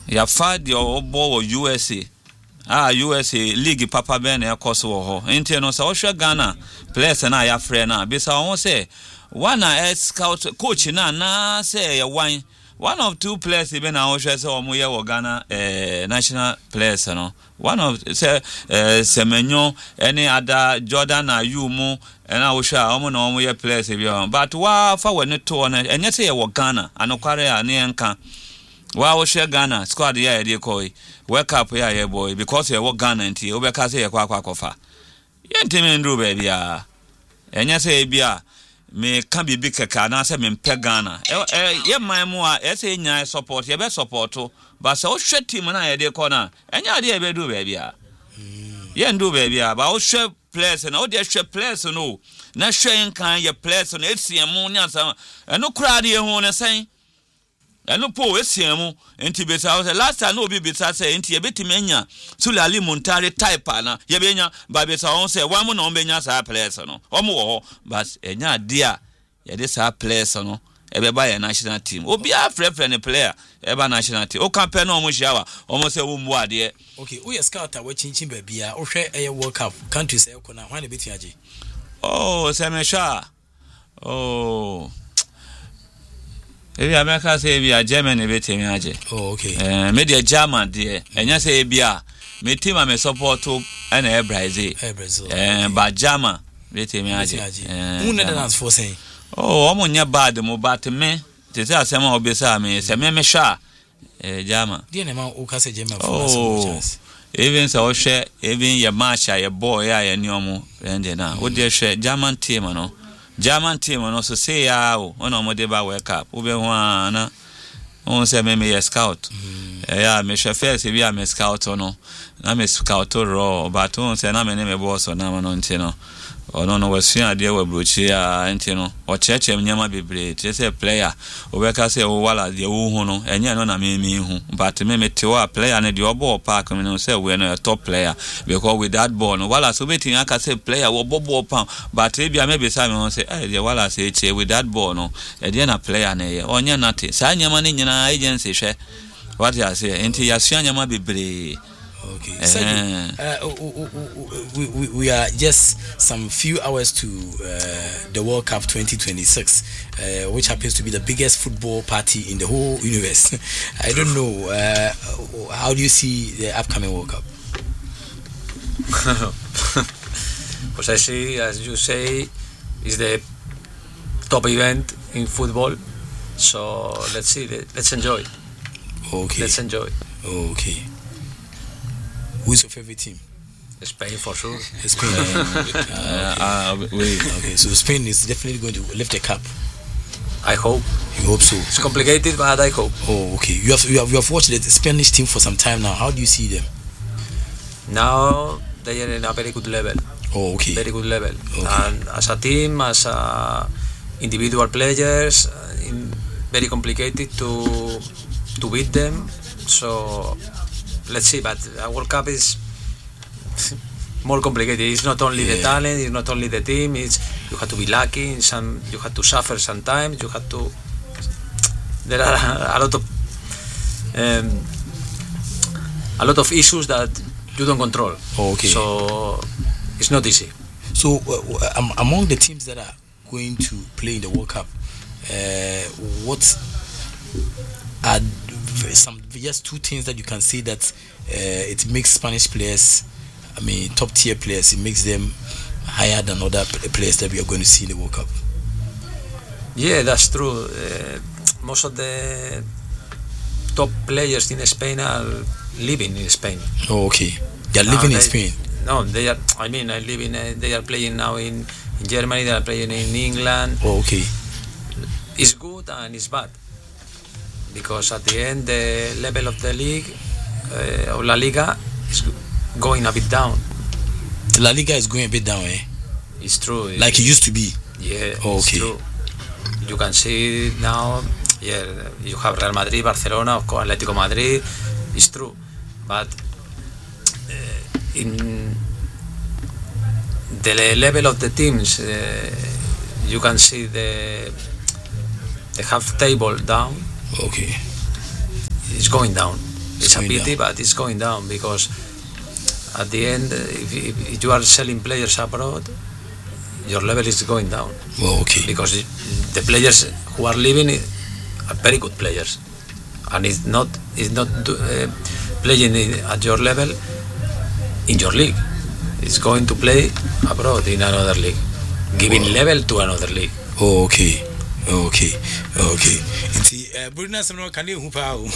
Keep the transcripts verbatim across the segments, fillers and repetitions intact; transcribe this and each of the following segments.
ya fight the obo U S A ah U S A league papa ben e course wo ho enti no so hwe Ghana players na ya frɛ na be sa won say one a scout coach na na say ya one one of two players even na hwe say omo ye wo Ghana eh national players no one of say eh Semenyo any other Jordan Ayew mu na wo hwe a omo na omo ye players bi but wa fa we ne to na enye say ye wo Ghana anokware a ne enka wa wo hwe Ghana squad ya ye de koi wake up ya ye boy because you work Ghana nti obeka say ye kwa kwa kofa ye ntimi ndru ba bia enya say bia me ka bibi keka na say me mpe Ghana eh ye man mu a e say nya support ye be support ba say o hwe team na ye de ko na enya de ye be du ba bia ye ndu ba bia ba o hwe players na o de hwe players no na hwe nkan ye players no etiemu nya sa eno kura de ye hu ne sen eno po esiemu enti beta say last time no be beta say enti ye betimi anya Sulali Muntari type na ye benya ba beta won say wa mu na on benya sa players no omo wo ho but enya dia ye de sa players no e be ba ye national team obi a frɛ frɛ ne player e ba national team o campaign no omo hia wa omo say wo mu ade okay we are scout a we chinchin ba bia o hwɛ e World Cup countries e ko na hwan na beti age oh semesha oh Ebi America say ebi a Germany betemi age. Oh okay. Eh me dey German dey. Enya say ebi a me team a me support to na e Brazil. Eh Brazil. Eh ba German betemi age. Eh who Netherlands for saying? Oh omo nya bad mo but me te say asema obesa me se me me sha eh German. Dey na man o ka say German for some chance. Even so share even your match your boy ya ya nyomo ende na. Wo dey share German team no. German team no so say ya o ona mo de ba World Cup wo be ho ana on say me me scout eh ya me chauffeur se bi a me scout no na me scout ro but on say na me ne me boss na no nti no ono no wasu ade wa brochi a nti no o cheche nyama bebre te say player o be ka say o wala de wo hu no enye no na me me hu but me me te wa player ne de obo park me no say we no top player because with that ball no wala so betin aka say player wo bobo pa but e bia me be say me on say eh de wala say che with that ball no e de na player ne ye onye na te sa nyama ne nyina agency hwe what you say enti ya su nyama bebre. Okay, so uh, we, we, we are just some few hours to uh, the World Cup twenty twenty-six, uh, which happens to be the biggest football party in the whole universe. I don't know, uh, how do you see the upcoming World Cup? Pues I see, as you say, is the top event in football. So let's see, let's enjoy. Okay. Let's enjoy. Okay. Who's your favorite team? Spain for sure. Spain. uh, uh, okay. okay, so Spain is definitely going to lift the cup. I hope. You hope so. It's complicated, but I hope. Oh, okay. You have you have, you have watched the Spanish team for some time now. How do you see them? Now they are in a very good level. Oh, okay. Very good level. Okay. And as a team, as a individual players, in very complicated to to beat them. So. Let's see, but a World Cup is more complicated. It's not only yeah. the talent, it's not only the team. It's you have to be lucky. In some, you have to suffer sometimes. You have to. There are a lot of um, a lot of issues that you don't control. Oh, okay. So it's not easy. So uh, um, among the teams that are going to play in the World Cup, uh, what are some just two things that you can say that uh, it makes Spanish players, I mean top tier players, it makes them higher than other players that we are going to see in the World Cup? Yeah, that's true. Uh, most of the top players in Spain are living in Spain. Oh, okay. They are living no, in they, Spain. No, they are. I mean, I live in. Uh, they are playing now in, in Germany. They are playing in England. Oh, okay. It's good and it's bad. Because at the end, the level of the league, uh, or La Liga, is going a bit down. The La Liga is going a bit down, eh? It's true. Like it used to be? Yeah, oh, it's okay. true. You can see now, yeah, you have Real Madrid, Barcelona, of course, Atletico Madrid, it's true. But uh, in the level of the teams, uh, you can see the, the half table down. Okay. It's going down. it's a going pity, down. but it's going down because at the end, if, if, if you are selling players abroad, your level is going down. Well, okay. Because the players who are leaving are very good players, and it's not it's not uh, playing in, at your level in your league. It's going to play abroad in another league, giving Wow. level to another league. Oh, okay. Okay. Okay. Nti eh Bruno Samno kan dey hu pa o.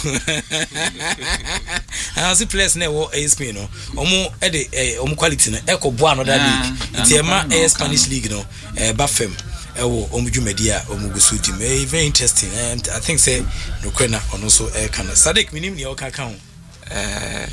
As the players na wo A S P no, omo e dey eh omo quality no e ko bo another league. Nti e ma eh, Spanish league no eh ba fem e wo omo dwumadi a omo go so dim. Eh very interesting. And I think say no kwena ono so e kan. Sadik minim ne o kan kan. Eh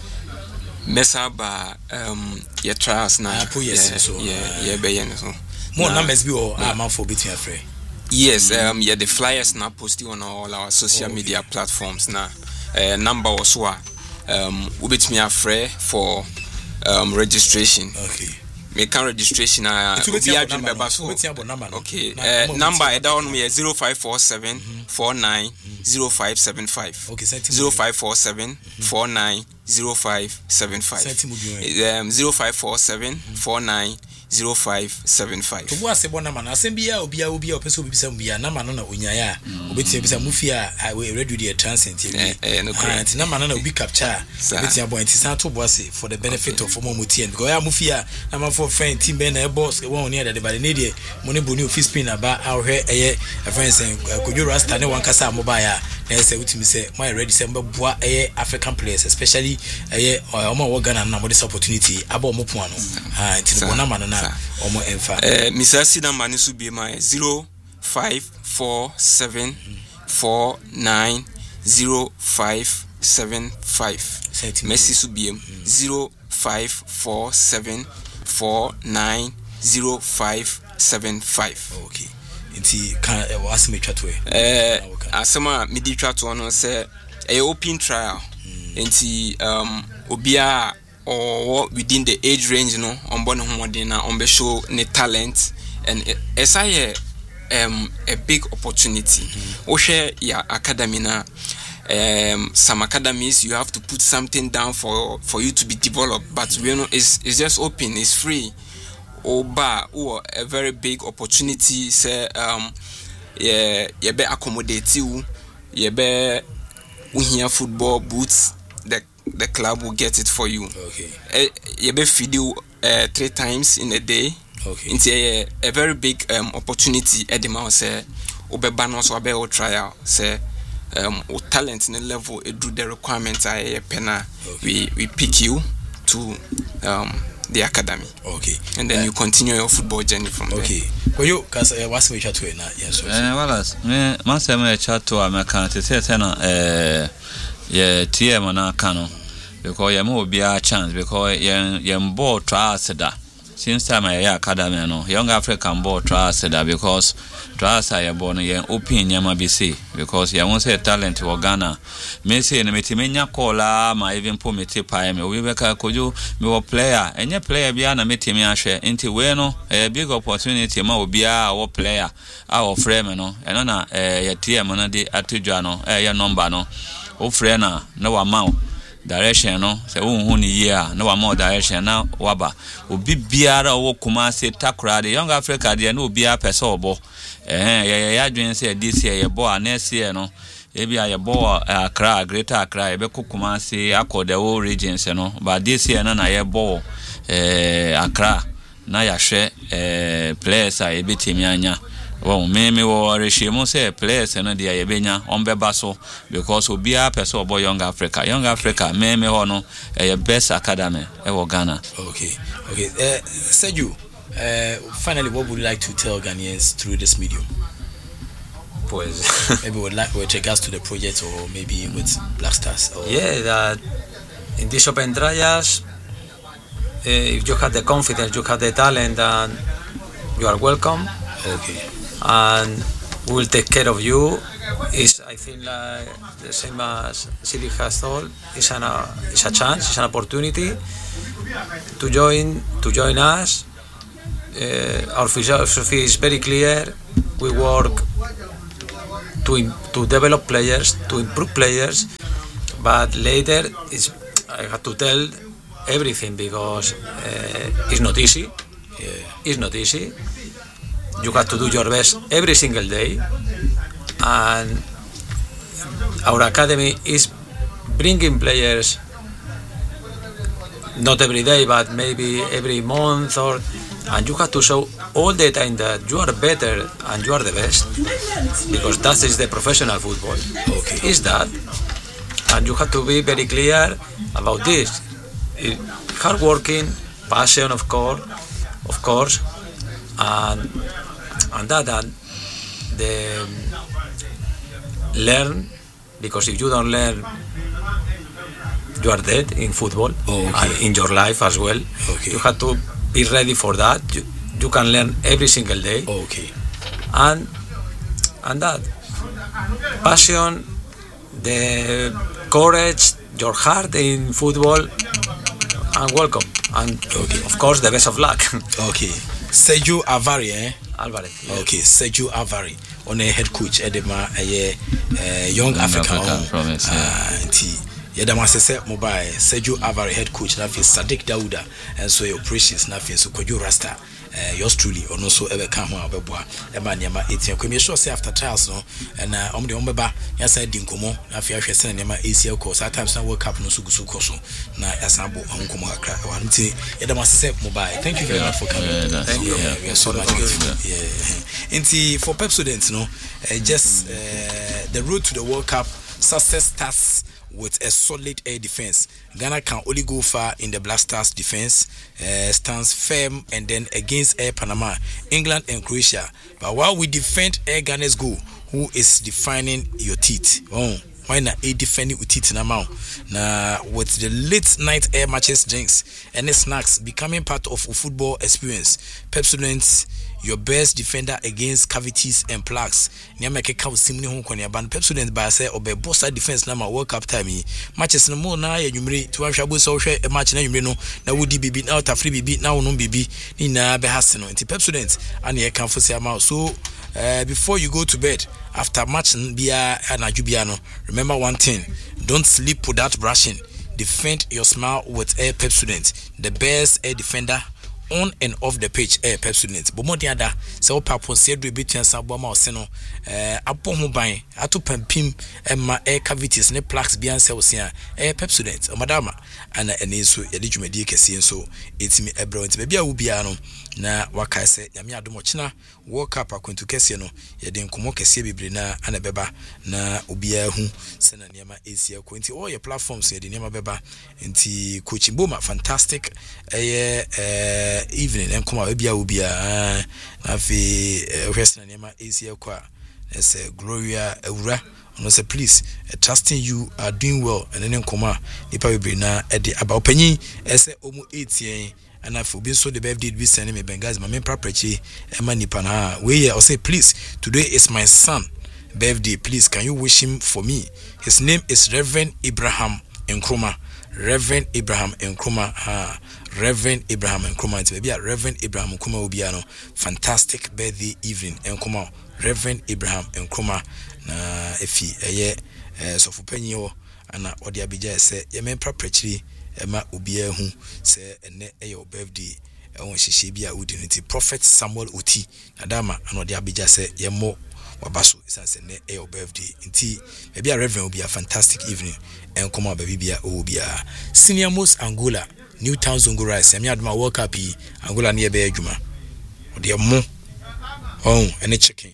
Mesaba um your trials na. Ah, yes, so, yeah, uh, yeah, be yen so. More Na- numbers be or ah man for between afre. Yes, um, yeah, the flyers now posted on all our social Oh, media platforms now. Uh, number was what? Um, we bet me afraid for um registration. Okay. Make can registration. Uh, It's we waiting are about doing number, member no? so. Waiting about number, no? Okay. Na- Uh, mo number waiting down me zero five four seven four nine zero five seven five. Okay, senti Zero five four seven four nine zero five seven five. Senti mo bi Um, zero five four seven four nine zero five seven five. to bo ase bo na ma na asem bia obi a obi a opese obi bisa bia na ma no na onyaya obeti bisa mufi a we ready the transient Eh, eh, no correct. na ma no na obi capture Sir. obeti abo anti san to bo ase for the benefit of more mutien because ya mufi a na ma for friend team be na e boss won ne de bale ne de mo ne boni office pin aba ahwe eye friends kojo rasta ne wan kasa mo ba ya na say utimi say my ready say mbeboa eye African players especially eye omo wo Ghana na mo this opportunity aba omo po ano ah nti bo na ma no na omo emfa Eh, Mister Sina Manisu be my zero five four seven four nine zero five seven five. Messi Subiem zero five four seven four nine zero five seven five. okay nti kan e was me twatwe Eh, asema midi twato no say a open trial. Nti um obia or within the age range no on born homodin na on be show ne talent and as I um a big opportunity. O share your academy na um some academies you have to put something down for for you to be developed, but we know it's it's just open, it's free. Oba or a very big opportunity say um yeah you be accommodate you you be we here football boots the the club will get it for you. okay Uh, you be feed you uh, three times in a day. okay It's a, a very big um, opportunity at the mouse. Say, obe banos obe o trial. Say, um, o talent in the level it do the requirements. I pena we we pick you to um the academy, okay and then Uh, you continue your football journey from there. okay koyo kas e was me twatwe na yes Eh, walas me masem e chato a meka te se se na eh ye T M na aka no because ye mo obi a chance because ye ye ball trials da since time I academy no young African ball trials da because trials are ball no ye open nyama bi say because ye won say talent wo Ghana me say no metimenya call ma even po meti pa me we be ka kojo me wo player enye player bia na metimi ahwe nti we no a big opportunity ma obi a wo player a wo frame no eno na eh ye T M no de atodwa no eh ye number no wo frame na na wa ma direction no se wo hu ni year na wa ma direction na waba obi biara wo kuma se takra de young Africa de na obi a pese obo eh ye ye adwen se this year ye bo next year no ebi a ye bo Accra Greater Accra ye be kokuma se akọ the whole regions no but this year na na ye bo eh Accra na ya hwe eh players a ye betimi anya. Well, me me wo reshimo say players no dia ye benya on beba so because obia person obo Young Africa Young Africa me me ho no e best academy e wo Ghana. okay okay uh Sergio uh finally what would you like to tell Ghanaians through this medium? Pues Maybe would like with regards to the project or maybe with Black Stars or yeah, that in these open trials, uh, if you have the confidence, you have the talent, and you are welcome. okay And we will take care of you. Is I think like the same as Silly has told. It's an uh, it's a chance, it's an opportunity to join to join us. Uh, our philosophy is very clear. We work to im- to develop players, to improve players. but later is I had to tell everything because uh, it's not easy. Yeah. It's not easy. You have to do your best every single day, and our academy is bringing players not every day, but maybe every month, or and you have to show all the time that you are better and you are the best, because that is the professional football. Okay. Is that, and you have to be very clear about this. It, hard working, passion, of course, of course, and and that and the learn, because if you don't learn, you are dead in football. Oh, okay. And in your life as well. Okay. You have to be ready for that. You, you can learn every single day. Okay. And and that passion, the courage, your heart in football, and welcome. And okay. of course, the best of luck. Okay. Sergio Alvari, eh? Alvarez. Yes. Okay, Sergio Alvari, on a head coach, Edema, a young African. Promise. Yadama se mobile Sergio Alvari head coach na fi Sadiq Dauda and so your precious na fi so Kojo Rasta uh, yours truly or no so ever come ho abeboa e ma niam eighteen kwemi sure say after trials no and uh, om de om beba yasa di nkomo na fi ahwe se niam A C L course at times na World Cup no so gusu course na yasa bo nkomo akra wa nti yadama se mobile. Thank you very much for coming. Yeah, thank you. Yeah, we are so much grateful. Yeah. Nti for Pep students no uh, just uh, the road to the World Cup success starts with a solid air defense. Ghana can only go far in the Black Stars defense, uh, stands firm, and then against Air Panama, England and Croatia. But while we defend Air Ghana's goal, who is defining your teeth? Oh, why not a defending with teeth now? Now with the late night air matches, drinks, and snacks becoming part of a football experience, Pep students, your best defender against cavities and plaques. Niamake ka usimni ho kwani aban Pep student ba say obe bossa defense na ma World Cup time matches no mo na ya nwumre to ahwa bo so hwe match na nwumre no na wodi bibi na out free bibi na wono bibi ni na be hase no nti Pep student ana ye kan fosi ama so uh, before you go to bed after match bia anaju bia no remember one thing, don't sleep without brushing. Defend your smile with Air Pep student, the best air defender on and off the pitch. Air Pep student but more than that so papa say do be ten sabo ma ose no eh apo ho ban ato pampim ma air cavities ne plaques bi anse ose a Air Pep student o madama ana ene so ye de dwumadi kese so etimi ebro enti bia wo bia no na waka se nyame adomo china World Cup akwantu kese no ye de nkomo kese bebre na ana beba na obia hu se na niam Asia kwenti all your platforms ye de niam beba enti coach Mboma fantastic eh eh evening and come out bia obia na fi hwese na niam Asia kwa say Gloria Ewura no say please uh, trusting you are doing well and then come out nipa bebre na e de about panyi e say omu eighteen and I for being so the birthday be sending me Bengazi my main property Emma Nipana we here I say please today is my son birthday please can you wish him for me. His name is Reverend Abraham Nkrumah. Reverend Abraham Nkrumah ha Reverend Abraham Nkrumah maybe Reverend Abraham Nkrumah will be ano fantastic birthday evening Nkrumah Reverend Abraham Nkrumah na efi eye so for panyi ho ana odi abija se ye main property ema obia hu se ene eyo birthday e won hihye bia wudi nti Prophet Samuel Oti adama ana odi abija se ye mo wabaso isanse ne eyo birthday nti maybe a Reverend will be a fantastic evening and come out baby bia o bia Senior Most Angola New Town Zongo Rice emi aduma World Cup Angola ne be adwuma odi mo oh ene chicken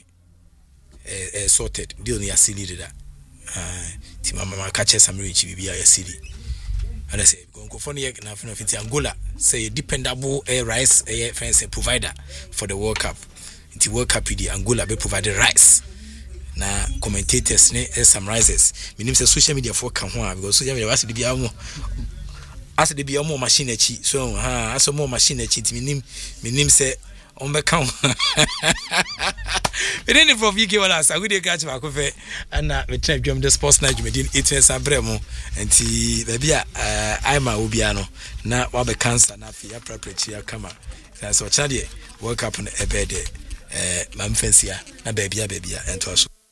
eh eh sorted deal ni asili deda ah ti mama ma catch some rich bibia asili and I say go for ne na fino fiti Angola say dependable air rice air fence provider for the World Cup the World Cup the Angola be provided rice na commentators ne summarizers minim say social media for kan ho because social media was bibia mo as the bibia mo machine achi so ha as mo machine achi minim minim say on be count we didn't for V K wala sa we dey catch ma ko fe ana we try dwom the sports night we din eighteen sabremo enti ba bia ai ma obi ano na wa be cancer na fi appropriate ya kama so cha de World Cup no ebe de eh mamfensia na ba bia ba bia ento so